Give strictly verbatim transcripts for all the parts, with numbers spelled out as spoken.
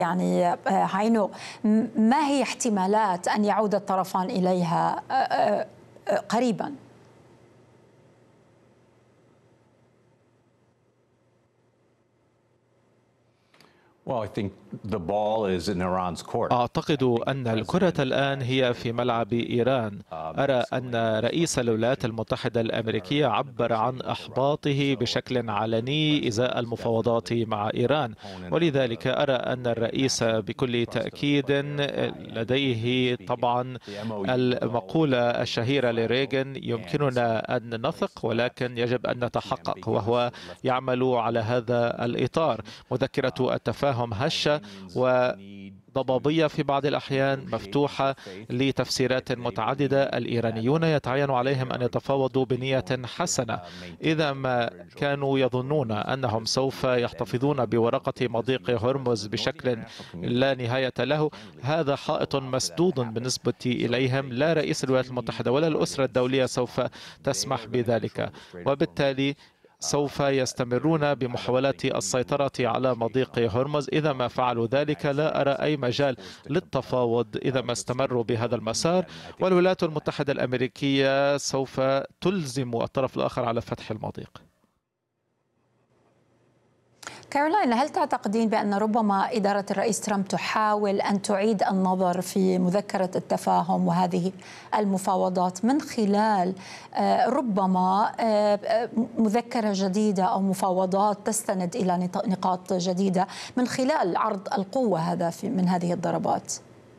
يعني هاينو، ما هي احتمالات أن يعود الطرفان إليها قريبا؟ أعتقد أن الكرة الآن هي في ملعب إيران. أرى أن رئيس الولايات المتحدة الأمريكية عبر عن إحباطه بشكل علني إزاء المفاوضات مع إيران، ولذلك أرى أن الرئيس بكل تأكيد لديه طبعا المقولة الشهيرة لريغن: يمكننا أن نثق ولكن يجب أن نتحقق، وهو يعمل على هذا الإطار. مذكرة التفاهم هشة وضبابية في بعض الأحيان، مفتوحة لتفسيرات متعددة. الإيرانيون يتعين عليهم أن يتفاوضوا بنية حسنة. إذا ما كانوا يظنون أنهم سوف يحتفظون بورقة مضيق هرمز بشكل لا نهاية له، هذا حائط مسدود بالنسبة إليهم. لا رئيس الولايات المتحدة ولا الأسرة الدولية سوف تسمح بذلك، وبالتالي سوف يستمرون بمحاولات السيطرة على مضيق هرمز. إذا ما فعلوا ذلك لا أرى أي مجال للتفاوض إذا ما استمروا بهذا المسار، والولايات المتحدة الأمريكية سوف تلزم الطرف الآخر على فتح المضيق. كارولاين، هل تعتقدين بأن ربما إدارة الرئيس ترامب تحاول أن تعيد النظر في مذكرة التفاهم وهذه المفاوضات من خلال ربما مذكرة جديدة أو مفاوضات تستند إلى نقاط جديدة من خلال عرض القوة هذا من هذه الضربات؟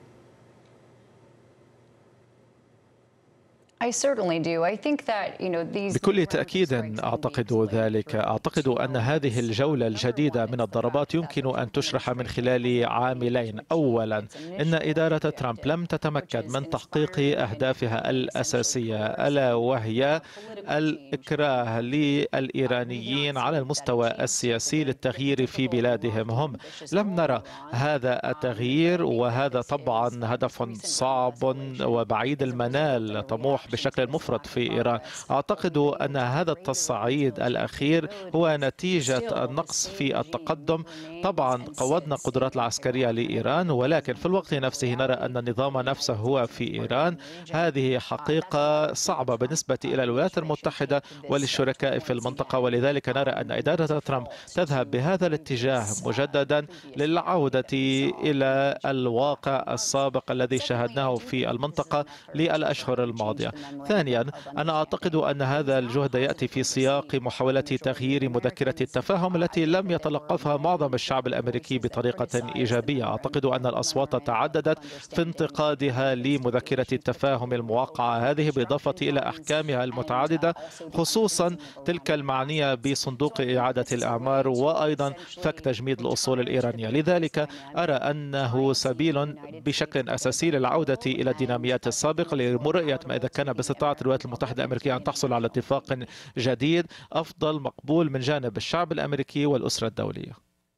بكل تأكيد أعتقد ذلك. أعتقد أن هذه الجولة الجديدة من الضربات يمكن أن تشرح من خلال عاملين. أولا، إن إدارة ترامب لم تتمكن من تحقيق أهدافها الأساسية، ألا وهي الإكراه للإيرانيين على المستوى السياسي للتغيير في بلادهم هم. لم نرى هذا التغيير، وهذا طبعا هدف صعب وبعيد المنال طموح بشكل مفرط في إيران. أعتقد أن هذا التصعيد الأخير هو نتيجة النقص في التقدم. طبعا قوضنا القدرات العسكرية لإيران، ولكن في الوقت نفسه نرى أن النظام نفسه هو في إيران. هذه حقيقة صعبة بالنسبة إلى الولايات المتحدة وللشركاء في المنطقة، ولذلك نرى أن إدارة ترامب تذهب بهذا الاتجاه مجددا للعودة إلى الواقع السابق الذي شاهدناه في المنطقة للأشهر الماضية. ثانيا، أنا أعتقد أن هذا الجهد يأتي في سياق محاولة تغيير مذكرة التفاهم التي لم يتلقفها معظم الشعب الأمريكي بطريقة إيجابية. أعتقد أن الأصوات تعددت في انتقادها لمذكرة التفاهم الموقعة هذه، بالإضافة إلى أحكامها المتعددة، خصوصا تلك المعنية بصندوق إعادة الأعمار وأيضا فك تجميد الأصول الإيرانية. لذلك أرى أنه سبيل بشكل أساسي للعودة إلى الديناميات السابقة لمرؤية ما إذا كان باستطاعة الولايات المتحدة الأمريكية أن تحصل على اتفاق جديد أفضل مقبول من جانب الشعب الأمريكي والأسرة الدولية.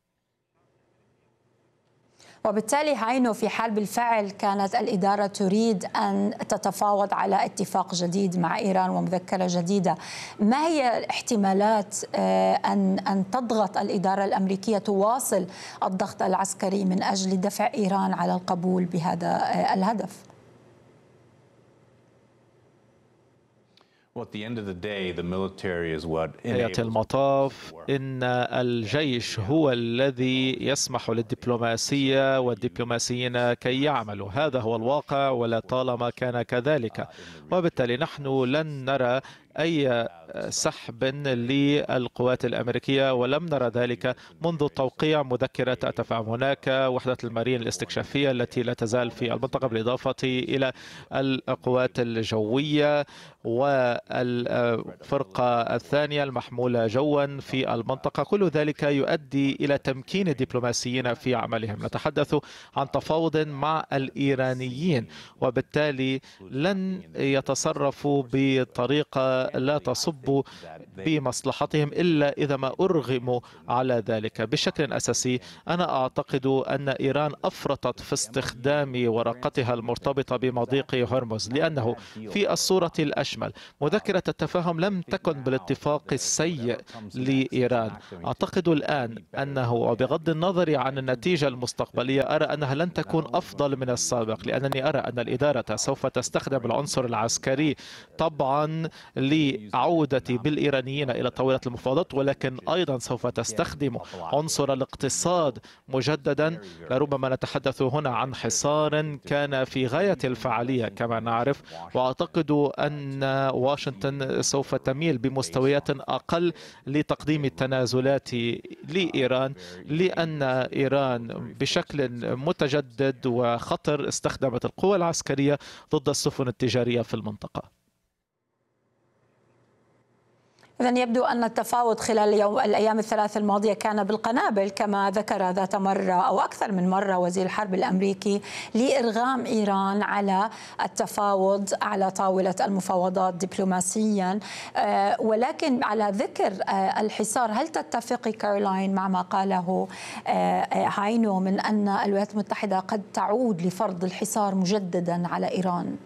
وبالتالي هاينو، في حال بالفعل كانت الإدارة تريد أن تتفاوض على اتفاق جديد مع إيران ومذكرة جديدة، ما هي احتمالات أن أن تضغط الإدارة الأمريكية، تواصل الضغط العسكري من أجل دفع إيران على القبول بهذا الهدف؟ نهاية المطاف إن الجيش هو الذي يسمح للدبلوماسية والدبلوماسيين كي يعملوا. هذا هو الواقع ولطالما كان كذلك، وبالتالي نحن لن نرى أي سحب للقوات الأمريكية، ولم نرى ذلك منذ توقيع مذكرة التفاهم. هناك وحدة المارين الاستكشافية التي لا تزال في المنطقة، بالإضافة إلى القوات الجوية والفرقة الثانية المحمولة جوا في المنطقة. كل ذلك يؤدي إلى تمكين الدبلوماسيين في عملهم. نتحدث عن تفاوض مع الإيرانيين، وبالتالي لن يتصرفوا بطريقة ولا تصب بمصلحتهم إلا إذا ما أرغموا على ذلك. بشكل أساسي أنا أعتقد أن إيران أفرطت في استخدام ورقتها المرتبطة بمضيق هرمز، لأنه في الصورة الأشمل مذكرة التفاهم لم تكن بالاتفاق السيء لإيران. أعتقد الآن أنه وبغض النظر عن النتيجة المستقبلية أرى أنها لن تكون أفضل من السابق، لأنني أرى أن الإدارة سوف تستخدم العنصر العسكري طبعا لعودة بالإيرانيين إلى طاولة المفاوضات، ولكن أيضا سوف تستخدم عنصر الاقتصاد مجددا. لربما نتحدث هنا عن حصار كان في غاية الفعالية كما نعرف، وأعتقد أن واشنطن سوف تميل بمستويات أقل لتقديم التنازلات لإيران، لأن إيران بشكل متجدد وخطر استخدمت القوى العسكرية ضد السفن التجارية في المنطقة. إذن يبدو أن التفاوض خلال اليوم الأيام الثلاث الماضية كان بالقنابل كما ذكر ذات مرة أو أكثر من مرة وزير الحرب الأمريكي لإرغام إيران على التفاوض على طاولة المفاوضات دبلوماسيا. ولكن على ذكر الحصار، هل تتفق كارولاين مع ما قاله هاينو من أن الولايات المتحدة قد تعود لفرض الحصار مجددا على إيران؟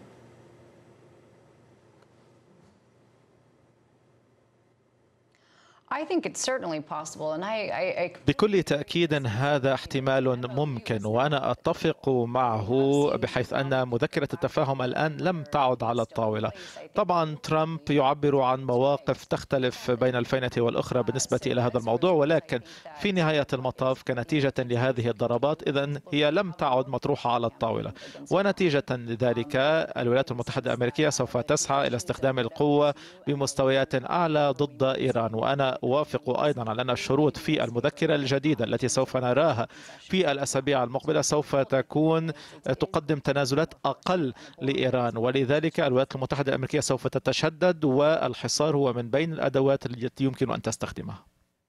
بكل تأكيد هذا احتمال ممكن، وأنا أتفق معه بحيث أن مذكرة التفاهم الآن لم تعد على الطاولة. طبعا ترامب يعبر عن مواقف تختلف بين الفينة والأخرى بالنسبة إلى هذا الموضوع، ولكن في نهاية المطاف كنتيجة لهذه الضربات إذن هي لم تعد مطروحة على الطاولة، ونتيجة لذلك الولايات المتحدة الأمريكية سوف تسعى إلى استخدام القوة بمستويات أعلى ضد إيران. وأنا أوافق أيضا على أن الشروط في المذكرة الجديدة التي سوف نراها في الأسابيع المقبلة سوف تكون تقدم تنازلات أقل لإيران، ولذلك الولايات المتحدة الأمريكية سوف تتشدد، والحصار هو من بين الأدوات التي يمكن أن تستخدمها.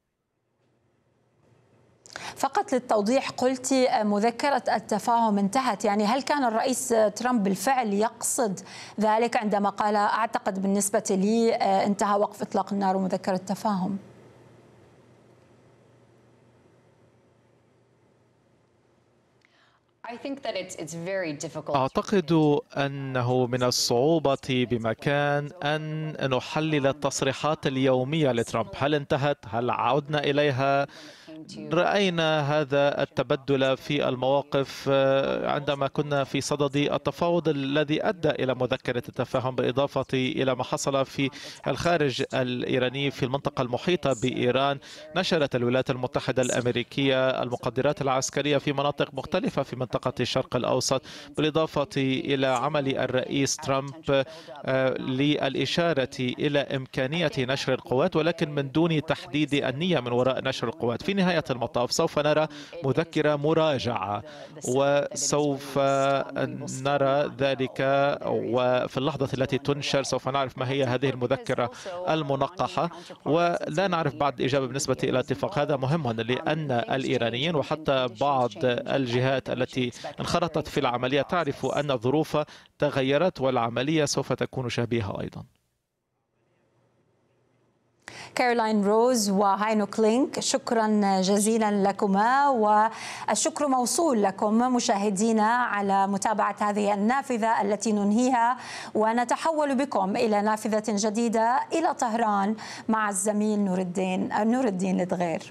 فقط للتوضيح، قلت مذكرة التفاهم انتهت، يعني هل كان الرئيس ترامب بالفعل يقصد ذلك عندما قال أعتقد بالنسبة لي انتهى وقف إطلاق النار ومذكرة التفاهم؟ أعتقد أنه من الصعوبة بمكان أن نحلل التصريحات اليومية لترامب، هل انتهت؟ هل عودنا إليها؟ رأينا هذا التبدل في المواقف عندما كنا في صدد التفاوض الذي أدى إلى مذكرة التفاهم، بالإضافة إلى ما حصل في الخارج الإيراني في المنطقة المحيطة بإيران. نشرت الولايات المتحدة الأمريكية المقدرات العسكرية في مناطق مختلفة في منطقة الشرق الأوسط، بالإضافة إلى عمل الرئيس ترامب للإشارة إلى إمكانية نشر القوات، ولكن من دون تحديد النية من وراء نشر القوات. في نهاية المطاف سوف نرى مذكرة مراجعة، وسوف نرى ذلك، وفي اللحظة التي تنشر سوف نعرف ما هي هذه المذكرة المنقحة، ولا نعرف بعد إجابة بالنسبة إلى اتفاق. هذا مهم لأن الإيرانيين وحتى بعض الجهات التي انخرطت في العملية تعرف أن الظروف تغيرت والعملية سوف تكون شبيهة أيضا. كارولاين روز وهاينو كلينك، شكرا جزيلا لكما، والشكر موصول لكم مشاهدينا على متابعة هذه النافذة التي ننهيها، ونتحول بكم إلى نافذة جديدة إلى طهران مع الزميل نور الدين نور الدين لدغير.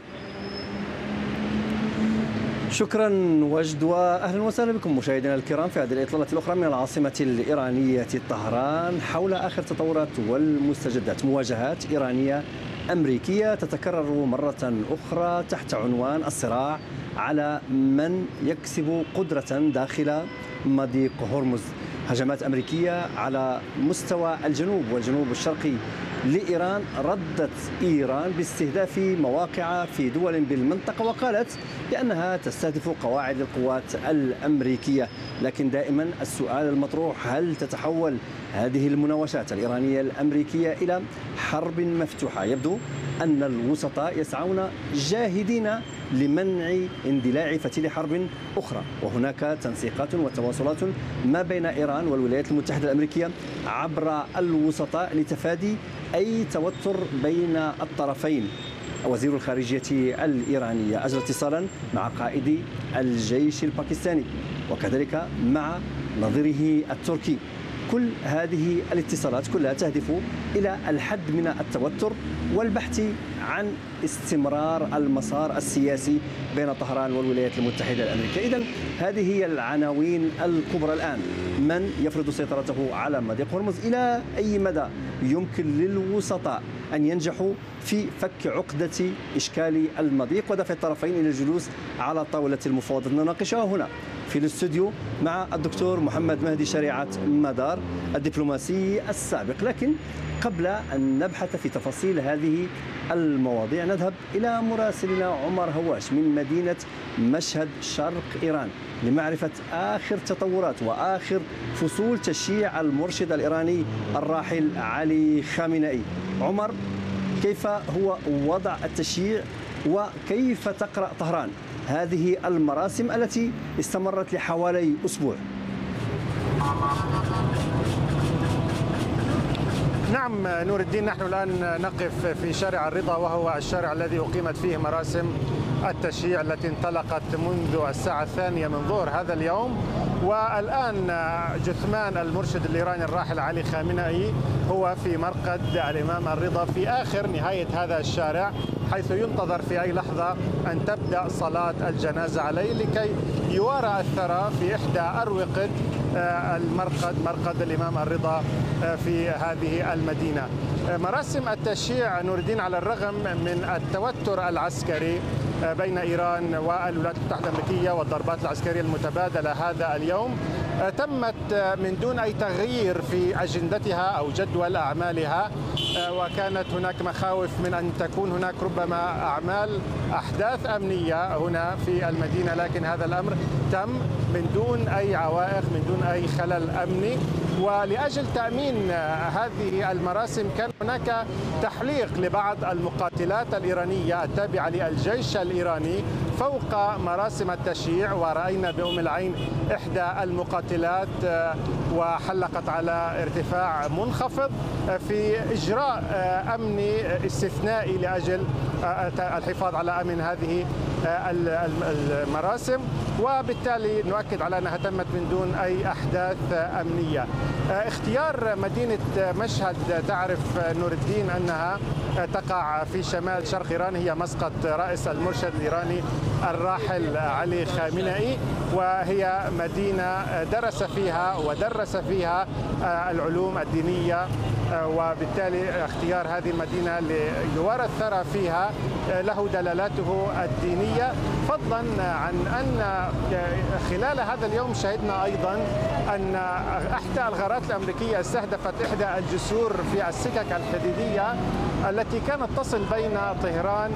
شكرا وجد، واهلا وسهلا بكم مشاهدينا الكرام في هذه الاطلاله الاخرى من العاصمه الايرانيه طهران حول اخر التطورات والمستجدات. مواجهات ايرانيه امريكيه تتكرر مره اخرى تحت عنوان الصراع على من يكسب قدره داخل مضيق هرمز. هجمات امريكيه على مستوى الجنوب والجنوب الشرقي لإيران. ردت إيران باستهداف مواقع في دول بالمنطقة، وقالت بأنها تستهدف قواعد القوات الأمريكية. لكن دائما السؤال المطروح، هل تتحول هذه المناوشات الإيرانية الأمريكية إلى حرب مفتوحة؟ يبدو أن الوسطاء يسعون جاهدين لمنع اندلاع فتيل حرب أخرى، وهناك تنسيقات وتواصلات ما بين إيران والولايات المتحدة الأمريكية عبر الوسطاء لتفادي أي توتر بين الطرفين. وزير الخارجية الإيرانية أجرى اتصالا مع قائد الجيش الباكستاني وكذلك مع نظيره التركي. كل هذه الاتصالات كلها تهدف إلى الحد من التوتر والبحث عن استمرار المسار السياسي بين طهران والولايات المتحدة الأمريكية. إذن هذه هي العناوين الكبرى الآن. من يفرض سيطرته على مضيق هرمز؟ إلى أي مدى يمكن للوسطاء أن ينجحوا في فك عقدة إشكال المضيق ودفع الطرفين إلى الجلوس على طاولة المفاوضات؟ نناقشها هنا في الاستوديو مع الدكتور محمد مهدي شريعة مدار الدبلوماسي السابق. لكن قبل أن نبحث في تفاصيل هذه المواضيع نذهب إلى مراسلنا عمر هواش من مدينة مشهد شرق إيران لمعرفة آخر تطورات وآخر فصول تشييع المرشد الإيراني الراحل علي خامنئي. عمر، كيف هو وضع التشييع وكيف تقرأ طهران هذه المراسم التي استمرت لحوالي أسبوع؟ نعم نور الدين، نحن الآن نقف في شارع الرضا، وهو الشارع الذي أقيمت فيه مراسم التشييع التي انطلقت منذ الساعة الثانية من ظهر هذا اليوم. والآن جثمان المرشد الإيراني الراحل علي خامنئي هو في مرقد الإمام الرضا في آخر نهاية هذا الشارع، حيث ينتظر في أي لحظة أن تبدأ صلاة الجنازة عليه لكي يوارى الثرى في إحدى أروقة المرقد مرقد الإمام الرضا في هذه المدينة. مراسم التشييع نور الدين على الرغم من التوتر العسكري بين إيران والولايات المتحدة الأمريكية والضربات العسكرية المتبادلة هذا اليوم تمت من دون أي تغيير في أجندتها أو جدول أعمالها، وكانت هناك مخاوف من أن تكون هناك ربما أعمال أحداث أمنية هنا في المدينة، لكن هذا الأمر تم من دون أي عوائق، من دون أي خلل أمني. ولأجل تأمين هذه المراسم كان هناك تحليق لبعض المقاتلات الإيرانية التابعة للجيش الإيراني فوق مراسم التشييع، ورأينا بأم العين إحدى المقاتلات وحلقت على ارتفاع منخفض في إجراء أمني استثنائي لأجل الحفاظ على أمن هذه المراسم، وبالتالي نؤكد على أنها تمت من دون أي أحداث أمنية. اختيار مدينة مشهد تعرف نور الدين أنها تقع في شمال شرق إيران، هي مسقط رئيس المرشد الإيراني الراحل علي خامنئي، وهي مدينة درس فيها ودرس فيها العلوم الدينية، وبالتالي اختيار هذه المدينة ليوارى الثرى فيها له دلالاته الدينية، فضلا عن أن خلال هذا اليوم شهدنا أيضا أن إحدى الغارات الأمريكية استهدفت إحدى الجسور في السكك الحديدية التي كانت تصل بين طهران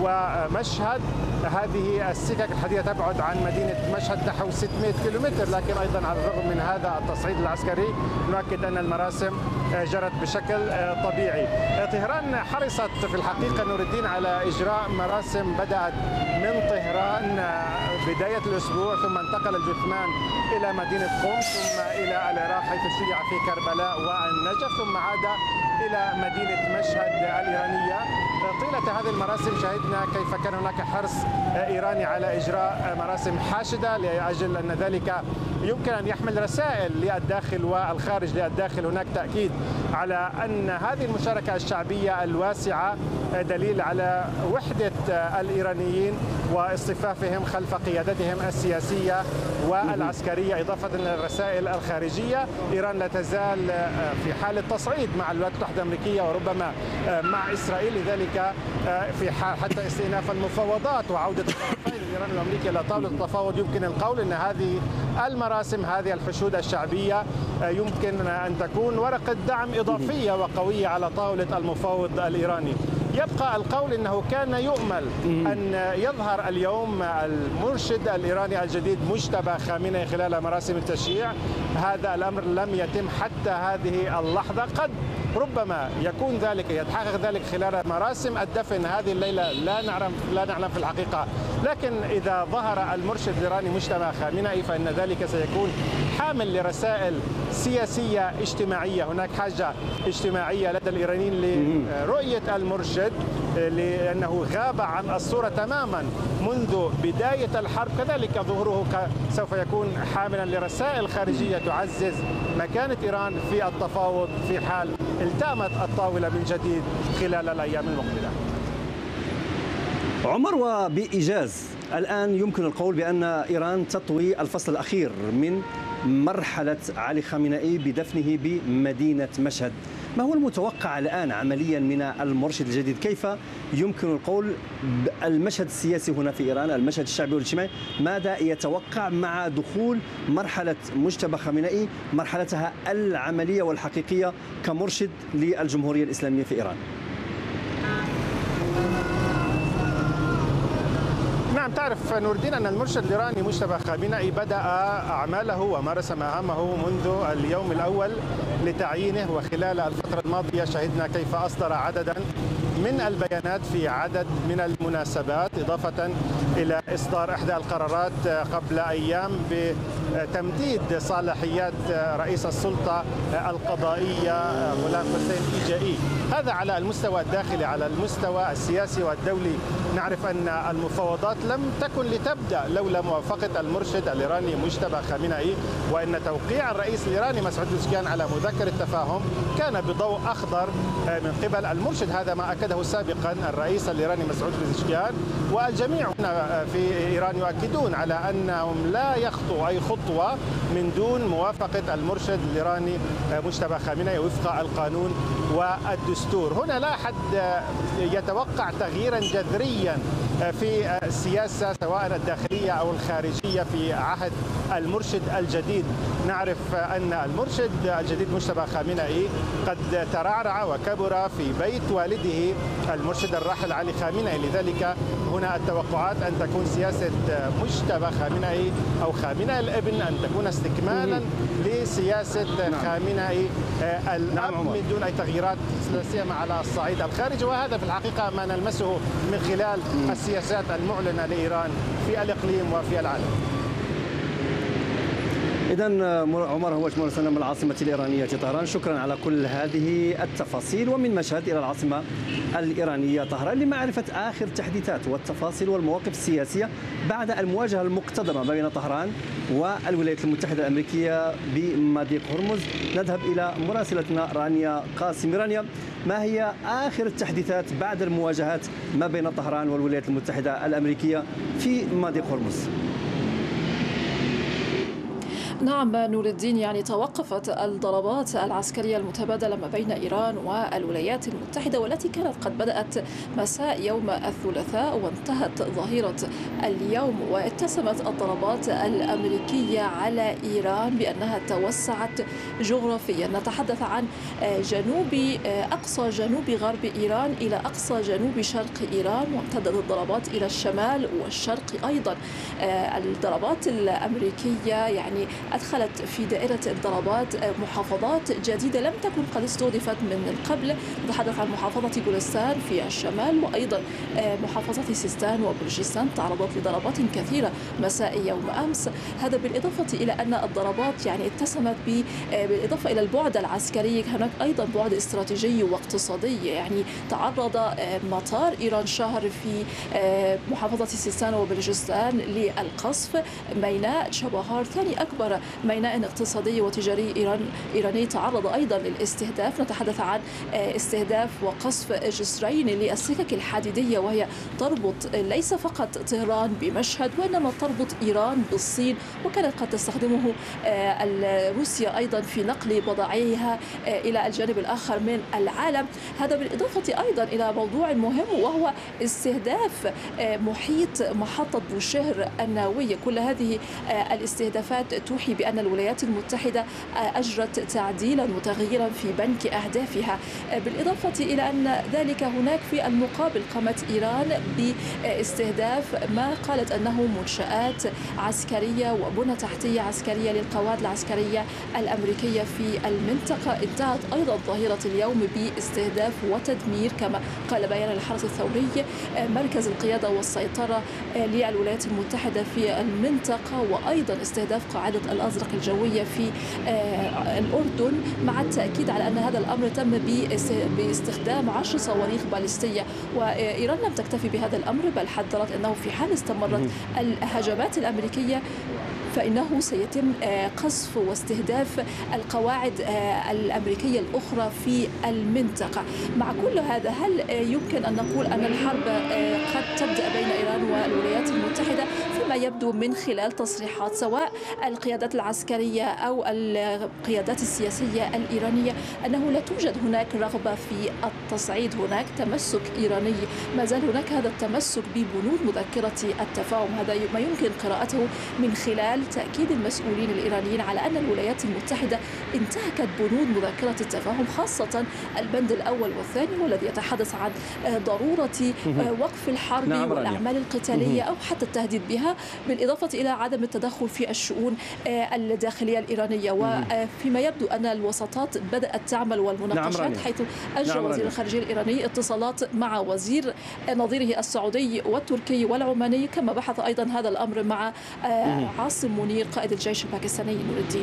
ومشهد. هذه السكك الحديدية تبعد عن مدينة مشهد نحو ستمائة كيلومتر، لكن أيضا على الرغم من هذا التصعيد العسكري نؤكد أن المراسم جرت بشكل طبيعي. طهران حرصت في الحقيقة نور الدين على إجراء مراسم بدأت من طهران بداية الأسبوع، ثم انتقل الجثمان إلى مدينة قم، ثم إلى العراق حيث شيع في كربلاء والنجف، ثم عاد إلى مدينة مشهد الإيرانية. طيلة هذه المراسم شهدنا كيف كان هناك حرص إيراني على إجراء مراسم حاشدة لأجل أن ذلك يمكن أن يحمل رسائل للداخل والخارج. للداخل هناك تأكيد على أن هذه المشاركة الشعبية الواسعة دليل على وحدة الإيرانيين واصطفافهم خلف قيادتهم السياسية والعسكرية، إضافة للرسائل الخارجية. إيران لا تزال في حالة تصعيد مع الولايات المتحدة الأمريكية وربما مع إسرائيل، لذلك في حال حتى استئناف المفاوضات وعودة الطرفين الإيراني والأمريكي إلى طاولة التفاوض يمكن القول أن هذه المراسم، هذه الحشود الشعبية يمكن أن تكون ورقة دعم إضافية وقوية على طاولة المفاوض الإيراني. يبقى القول أنه كان يؤمل أن يظهر اليوم المرشد الإيراني الجديد مجتبى خامنئي خلال مراسم التشييع. هذا الأمر لم يتم حتى هذه اللحظة. قد ربما يكون ذلك يتحقق ذلك خلال مراسم الدفن هذه الليلة، لا نعلم لا نعلم في الحقيقة. لكن إذا ظهر المرشد الإيراني مجتبى خامنئي فإن ذلك سيكون حامل لرسائل سياسية اجتماعية. هناك حاجة اجتماعية لدى الإيرانيين لرؤية المرشد لأنه غاب عن الصورة تماما منذ بداية الحرب، كذلك ظهوره سوف يكون حاملا لرسائل خارجية تعزز مكانة إيران في التفاوض في حال التأمت الطاولة من جديد خلال الأيام المقبلة. عمر، وبإيجاز الآن يمكن القول بأن إيران تطوي الفصل الأخير من مرحلة علي خامنئي بدفنه بمدينة مشهد. ما هو المتوقع الآن عمليا من المرشد الجديد؟ كيف يمكن القول المشهد السياسي هنا في إيران، المشهد الشعبي والاجتماعي، ماذا يتوقع مع دخول مرحلة مجتبى خامنئي مرحلتها العملية والحقيقية كمرشد للجمهورية الإسلامية في إيران؟ نعم، تعرف نور الدين أن المرشد الإيراني مجتبى خامنئي بدأ أعماله ومارس مهامه منذ اليوم الأول لتعيينه، وخلال الفترة الماضية شهدنا كيف أصدر عددا من البيانات في عدد من المناسبات، إضافة إلى إصدار إحدى القرارات قبل أيام بتمديد صلاحيات رئيس السلطة القضائية غلام حسين إيجائي. هذا على المستوى الداخلي. على المستوى السياسي والدولي نعرف أن المفاوضات لم تكن لتبدأ لولا موافقة المرشد الإيراني مجتبى خامنئي، وأن توقيع الرئيس الإيراني مسعود بزشكيان على مذكرة تفاهم كان بضوء أخضر من قبل المرشد. هذا ما أكده سابقا الرئيس الإيراني مسعود بزشكيان، والجميع هنا في إيران يؤكدون على أنهم لا يخطوا أي خطوة من دون موافقة المرشد الإيراني مجتبى خامنئي وفق القانون والدستور. هنا لا أحد يتوقع تغييرا جذريا في السياسة سواء الداخلية أو الخارجية في عهد المرشد الجديد. نعرف أن المرشد الجديد مجتبى خامنئي قد ترعرع وكبر في بيت والده المرشد الراحل علي خامنئي، لذلك هنا التوقعات أن تكون سياسة مجتبى خامنئي أو خامنئي الابن أن تكون استكمالا لسياسة خامنئي الأب من دون أي تغييرات سياسية على الصعيد الخارجي. وهذا في الحقيقة ما نلمسه من خلال السياسات المعلنة لإيران في الإقليم وفي العالم. إذن عمر هوش مراسلنا من العاصمة الإيرانية طهران، شكرا على كل هذه التفاصيل. ومن مشهد إلى العاصمة الإيرانية طهران لمعرفة آخر التحديثات والتفاصيل والمواقف السياسية بعد المواجهة المقتدمة بين طهران والولايات المتحدة الأمريكية بمضيق هرمز. نذهب إلى مراسلتنا رانيا قاسم. رانيا، ما هي آخر التحديثات بعد المواجهات ما بين طهران والولايات المتحدة الأمريكية في مضيق هرمز؟ نعم نور الدين، يعني توقفت الضربات العسكرية المتبادلة ما بين إيران والولايات المتحدة، والتي كانت قد بدأت مساء يوم الثلاثاء وانتهت ظهيرة اليوم. واتسمت الضربات الأمريكية على إيران بأنها توسعت جغرافيا. نتحدث عن جنوب أقصى جنوب غرب إيران إلى أقصى جنوب شرق إيران، وامتدت الضربات إلى الشمال والشرق أيضا. الضربات الأمريكية يعني أدخلت في دائرة الضربات محافظات جديدة لم تكن قد استهدفت من قبل. نتحدث عن محافظة جولستان في الشمال، وأيضا محافظة سيستان وبلوچستان تعرضت لضربات كثيرة مساء يوم أمس. هذا بالإضافة إلى أن الضربات يعني اتسمت بالإضافة إلى البعد العسكري، هناك أيضا بعد استراتيجي واقتصادي. يعني تعرض مطار إيران شهر في محافظة سيستان وبلوچستان للقصف. ميناء شبهار ثاني أكبر ميناء اقتصادي وتجاري إيران إيراني تعرض أيضا للاستهداف. نتحدث عن استهداف وقصف جسرين للسكك الحديدية، وهي تربط ليس فقط طهران بمشهد وإنما تربط إيران بالصين، وكانت قد تستخدمه روسيا أيضا في نقل بضائعها إلى الجانب الآخر من العالم. هذا بالإضافة أيضا إلى موضوع مهم وهو استهداف محيط محطة بوشهر النووية. كل هذه الاستهدافات توحي الصريح بأن الولايات المتحدة أجرت تعديلا وتغييرا في بنك أهدافها، بالإضافة إلى أن ذلك هناك في المقابل قامت إيران باستهداف ما قالت أنه منشآت عسكرية وبنى تحتية عسكرية للقوات العسكرية الأمريكية في المنطقة. انتهت أيضا ظهيرة اليوم باستهداف وتدمير كما قال بيان الحرس الثوري مركز القيادة والسيطرة للولايات المتحدة في المنطقة، وأيضا استهداف قاعدة الأزرق الجوية في الأردن، مع التأكيد على أن هذا الأمر تم باستخدام عشر صواريخ باليستية. وإيران لم تكتفي بهذا الأمر بل حذرت أنه في حال استمرت الهجمات الأمريكية فإنه سيتم قصف واستهداف القواعد الأمريكية الأخرى في المنطقة. مع كل هذا، هل يمكن أن نقول أن الحرب قد تبدأ بين إيران والولايات المتحدة؟ فيما يبدو من خلال تصريحات سواء القيادات العسكرية أو القيادات السياسية الإيرانية أنه لا توجد هناك رغبة في التصعيد، هناك تمسك إيراني، ما زال هناك هذا التمسك ببنود مذكرة التفاهم. هذا ما يمكن قراءته من خلال تأكيد المسؤولين الإيرانيين على أن الولايات المتحدة انتهكت بنود مذكرة التفاهم، خاصة البند الأول والثاني والذي يتحدث عن ضرورة وقف الحرب نعم والأعمال القتالية أو حتى التهديد بها، بالإضافة إلى عدم التدخل في الشؤون الداخلية الإيرانية. وفيما يبدو أن الوساطات بدأت تعمل والمناقشات نعم حيث أجرى نعم وزير الخارجية الإيراني اتصالات مع وزير نظيره السعودي والتركي والعماني، كما بحث أيضا هذا الأمر مع عاصم منير قائد الجيش الباكستاني نور الدين.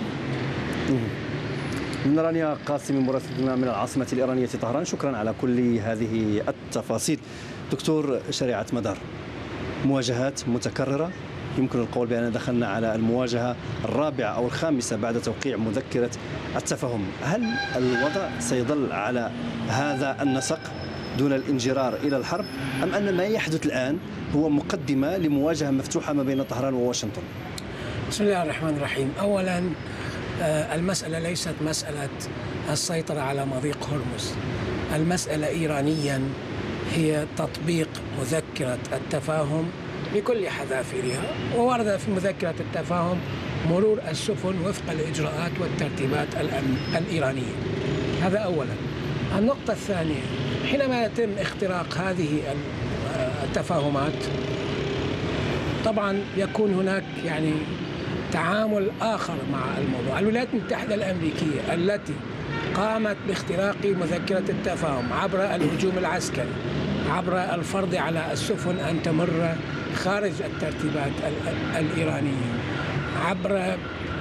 من رانيا قاسم مراسلتنا من العاصمة الإيرانية طهران، شكرا على كل هذه التفاصيل. دكتور شريعة مدار، مواجهات متكررة، يمكن القول بأن دخلنا على المواجهة الرابعة أو الخامسة بعد توقيع مذكرة التفاهم. هل الوضع سيظل على هذا النسق دون الانجرار إلى الحرب، أم أن ما يحدث الآن هو مقدمة لمواجهة مفتوحة ما بين طهران وواشنطن؟ بسم الله الرحمن الرحيم. أولا المسألة ليست مسألة السيطرة على مضيق هرمز، المسألة إيرانيا هي تطبيق مذكرة التفاهم بكل حذافيرها، وورد في مذكرة التفاهم مرور السفن وفق الإجراءات والترتيبات الإيرانية. هذا أولا. النقطة الثانية، حينما يتم اختراق هذه التفاهمات طبعا يكون هناك يعني تعامل آخر مع الموضوع. الولايات المتحدة الأمريكية التي قامت باختراق مذكرة التفاهم عبر الهجوم العسكري، عبر الفرض على السفن أن تمر خارج الترتيبات الإيرانية، عبر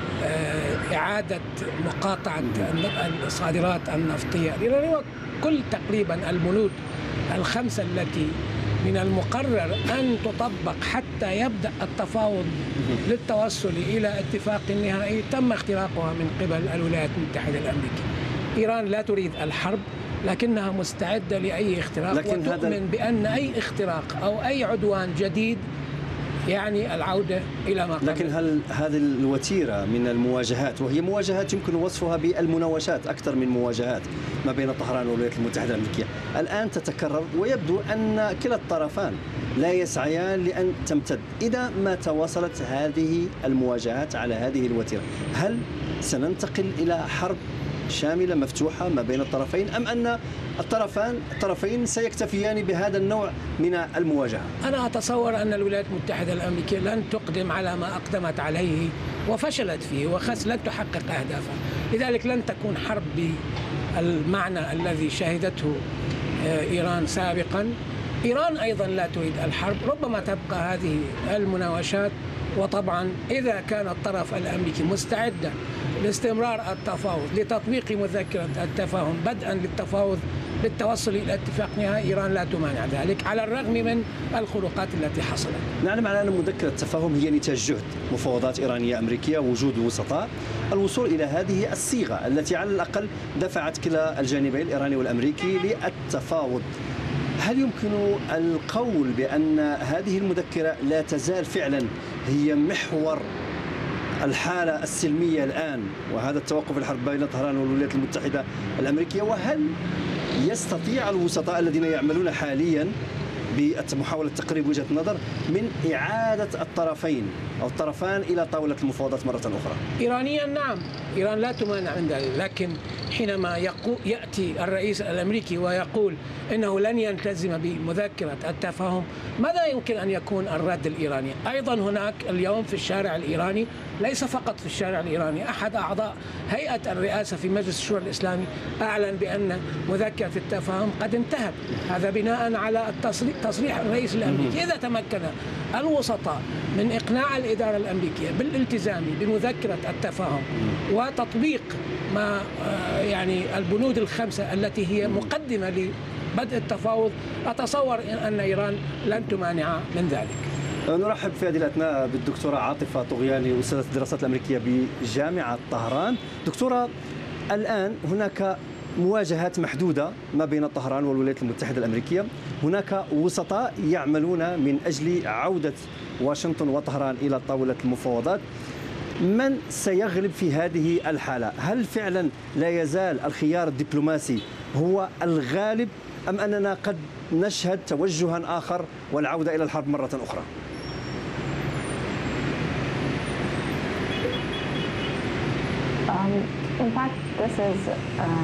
إعادة مقاطعة الصادرات النفطية الإيرانية، وكل تقريبا البنود الخمسة التي من المقرر أن تطبق حتى يبدأ التفاوض للتوصل إلى اتفاق نهائي تم اختراقها من قبل الولايات المتحدة الأمريكية. إيران لا تريد الحرب لكنها مستعدة لأي اختراق، وتؤمن هذا... بأن أي اختراق أو أي عدوان جديد يعني العودة إلى ما قبل. لكن هل هذه الوتيرة من المواجهات، وهي مواجهات يمكن وصفها بالمناوشات أكثر من مواجهات ما بين طهران والولايات المتحدة الأمريكية، الآن تتكرر ويبدو أن كلا الطرفان لا يسعيان لأن تمتد. إذا ما تواصلت هذه المواجهات على هذه الوتيرة، هل سننتقل إلى حرب شاملة مفتوحة ما بين الطرفين، أم أن الطرفان الطرفين سيكتفيان بهذا النوع من المواجهة؟ أنا أتصور أن الولايات المتحدة الأمريكية لن تقدم على ما أقدمت عليه وفشلت فيه وخس لن تحقق أهدافها، لذلك لن تكون حرب بالمعنى الذي شهدته إيران سابقا. إيران أيضا لا تريد الحرب، ربما تبقى هذه المناوشات، وطبعا إذا كان الطرف الأمريكي مستعدا لاستمرار التفاوض لتطبيق مذكرة التفاهم بدءا للتفاوض للتوصل إلى اتفاق نهائي، إيران لا تمانع ذلك على الرغم من الخروقات التي حصلت. نعلم على أن مذكرة التفاهم هي نتاج جهد مفاوضات إيرانية أمريكية، وجود وسطاء، الوصول إلى هذه الصيغة التي على الأقل دفعت كلا الجانبين الإيراني والأمريكي للتفاوض. هل يمكن القول بأن هذه المذكرة لا تزال فعلا هي محور الحالة السلمية الآن، وهذا التوقف الحرب بين طهران والولايات المتحدة الأمريكية؟ وهل يستطيع الوسطاء الذين يعملون حاليا بمحاولة تقريب وجهة النظر من إعادة الطرفين أو الطرفان إلى طاولة المفاوضات مرة أخرى؟ إيرانيا نعم، إيران لا تمانع من ذلك، لكن حينما يأتي الرئيس الأمريكي ويقول إنه لن يلتزم بمذكرة التفاهم، ماذا يمكن أن يكون الرد الإيراني؟ أيضا هناك اليوم في الشارع الإيراني، ليس فقط في الشارع الإيراني، أحد أعضاء هيئة الرئاسة في مجلس الشورى الإسلامي أعلن بأن مذكرة التفاهم قد انتهت. هذا بناء على تصريح الرئيس الأمريكي. إذا تمكن الوسطاء من إقناع الإدارة الأمريكية بالالتزام بمذكرة التفاهم وتطبيق ما يعني البنود الخمسة التي هي مقدمة لبدء التفاوض، أتصور أن إيران لن تمانع من ذلك. نرحب في هذه الأثناء بالدكتورة عاطفة طغياني، أستاذة الدراسات الأمريكية بجامعة طهران. دكتورة، الآن هناك مواجهات محدودة ما بين طهران والولايات المتحدة الأمريكية، هناك وسطاء يعملون من أجل عودة واشنطن وطهران إلى طاولة المفاوضات. من سيغلب في هذه الحالة؟ هل فعلا لا يزال الخيار الدبلوماسي هو الغالب، أم أننا قد نشهد توجها آخر والعودة إلى الحرب مرة أخرى؟ Um, in fact, this is uh...